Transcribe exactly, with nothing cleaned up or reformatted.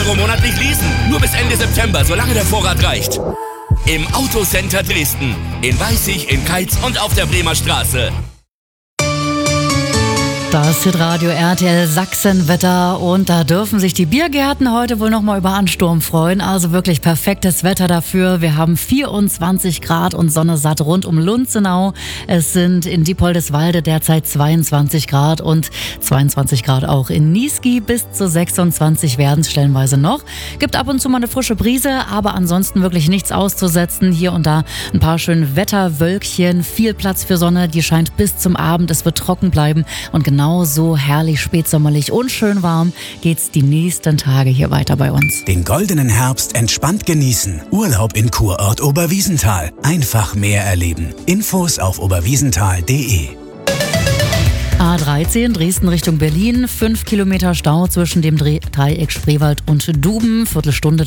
Euro monatlich leasen. Nur bis Ende September, solange der Vorrat reicht. Im Autocenter Dresden. In Weißig, in Keitz und auf der Bremer Straße. Das Hitradio R T L Sachsenwetter und da dürfen sich die Biergärten heute wohl nochmal über Ansturm freuen. Also wirklich perfektes Wetter dafür. Wir haben vierundzwanzig Grad und Sonne satt rund um Lunzenau. Es sind in Diepoldeswalde derzeit zweiundzwanzig Grad und zweiundzwanzig Grad auch in Niesky. Bis zu sechsundzwanzig werden es stellenweise noch. Gibt ab und zu mal eine frische Brise, aber ansonsten wirklich nichts auszusetzen. Hier und da ein paar schöne Wetterwölkchen, viel Platz für Sonne. Die scheint bis zum Abend. Es wird trocken bleiben und genau so herrlich spätsommerlich und schön warm geht's die nächsten Tage hier weiter bei uns. Den goldenen Herbst entspannt genießen. Urlaub in Kurort Oberwiesenthal. Einfach mehr erleben. Infos auf oberwiesenthal punkt de. A dreizehn Dresden Richtung Berlin. Fünf Kilometer Stau zwischen dem Dreieck Spreewald und Duben. Viertelstunde